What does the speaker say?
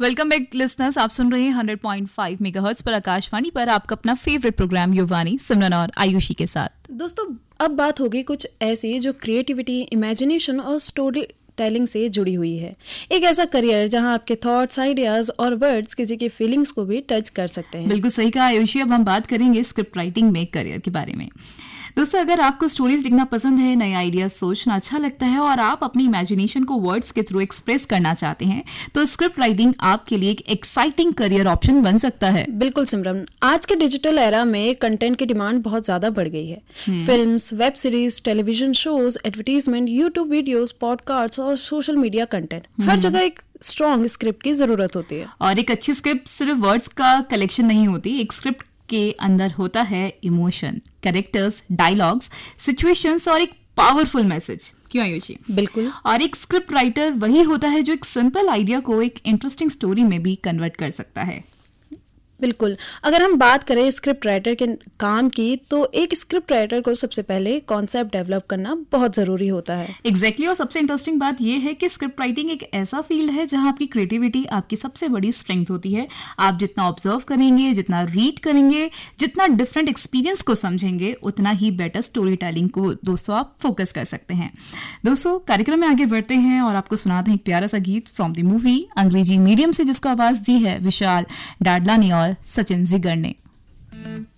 Welcome back listeners, आप सुन रहे हैं 100.5 मेगाहर्ट्ज पर आकाशवाणी पर आपका अपना फेवरेट प्रोग्राम युवानी सिमरन और आयुषी के साथ। दोस्तों, अब बात होगी कुछ ऐसी जो क्रिएटिविटी, इमेजिनेशन और स्टोरी टेलिंग से जुड़ी हुई है। एक ऐसा करियर जहां आपके थॉट्स, आइडियाज और वर्ड्स किसी की फीलिंग्स को भी टच कर सकते हैं। बिल्कुल सही कहा आयुषी। अब हम बात करेंगे स्क्रिप्ट राइटिंग में करियर के बारे में। दोस्तों, अगर आपको स्टोरीज लिखना पसंद है, नए आइडियाज सोचना अच्छा लगता है और आप अपनी इमेजिनेशन को वर्ड्स के थ्रू एक्सप्रेस करना चाहते हैं, तो स्क्रिप्ट राइटिंग आपके लिए एक एक्साइटिंग करियर ऑप्शन बन सकता है। बिल्कुल सिमरन, आज के डिजिटल एरा में कंटेंट की डिमांड बहुत ज्यादा बढ़ गई है। Films, web series, television shows, advertisement, YouTube videos, podcast और सोशल मीडिया कंटेंट, हर जगह एक स्ट्रॉन्ग स्क्रिप्ट की जरूरत होती है। और एक अच्छी स्क्रिप्ट सिर्फ वर्ड्स का कलेक्शन नहीं होती। एक स्क्रिप्ट के अंदर होता है इमोशन, कैरेक्टर्स, डायलॉग्स, सिचुएशंस और एक पावरफुल मैसेज। क्यों आयुषी? बिल्कुल। और एक स्क्रिप्ट राइटर वही होता है जो एक सिंपल आइडिया को एक इंटरेस्टिंग स्टोरी में भी कन्वर्ट कर सकता है। बिल्कुल। अगर हम बात करें स्क्रिप्ट राइटर के काम की, तो एक स्क्रिप्ट राइटर को सबसे पहले कॉन्सेप्ट डेवलप करना बहुत ज़रूरी होता है। एग्जैक्टली। और सबसे इंटरेस्टिंग बात यह है कि स्क्रिप्ट राइटिंग एक ऐसा फील्ड है जहां आपकी क्रिएटिविटी आपकी सबसे बड़ी स्ट्रेंथ होती है। आप जितना ऑब्जर्व करेंगे, जितना रीड करेंगे, जितना डिफरेंट एक्सपीरियंस को समझेंगे, उतना ही बेटर स्टोरी टेलिंग को दोस्तों आप फोकस कर सकते हैं। दोस्तों, कार्यक्रम में आगे बढ़ते हैं और आपको सुनाते हैं एक प्यारा सा गीत फ्रॉम द मूवी अंग्रेजी मीडियम से, जिसको आवाज दी है विशाल डाडलानी और सचिन जिगर ने।